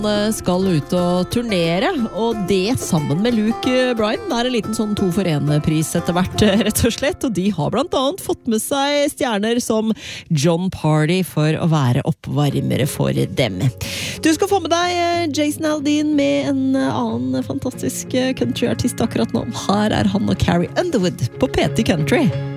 skal ut og turnere, og det sammen med Luke Bryan. Det en liten sånn 2 for 1-pris etter hvert, rett og slett. Og de har blant annet fått med seg stjerner som John Party for å være oppvarmere for dem. Du skal få med deg Jason Aldean med en annen fantastisk countryartist akkurat nå. Her han og Carrie Underwood på PT Country.